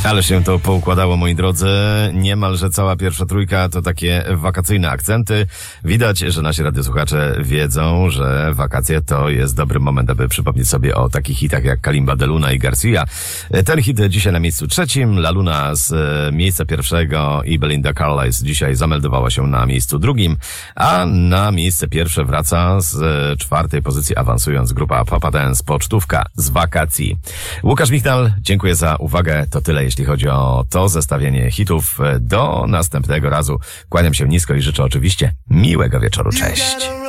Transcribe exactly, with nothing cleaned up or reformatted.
Ale się to poukładało, moi drodzy. Niemalże cała pierwsza trójka to takie wakacyjne akcenty. Widać, że nasi radiosłuchacze wiedzą, że wakacje to jest dobry moment, aby przypomnieć sobie o takich hitach jak Kalimba de Luna i Garcia. Ten hit dzisiaj na miejscu trzecim, La Luna z miejsca pierwszego i Belinda Carlisle dzisiaj zameldowała się na miejscu drugim, a na miejsce pierwsze wraca z czwartej pozycji awansując grupa Papa Dance, Pocztówka z wakacji. Łukasz Michnal, dziękuję za uwagę. To tyle, jeśli chodzi o to zestawienie hitów. Do następnego razu. Kłaniam się nisko i życzę oczywiście miłego wieczoru. Cześć.